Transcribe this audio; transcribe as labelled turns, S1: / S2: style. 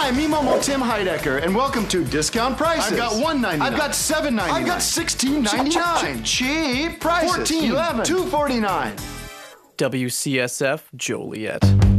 S1: Hi, me Momo Tim Heidecker, and welcome to Discount Prices.
S2: I've got $1.99.
S1: I've got $7.99.
S2: I've got
S1: $16.99.
S2: Cheap prices.
S1: $14.
S2: $11.
S1: $2.49.
S3: WCSF Joliet.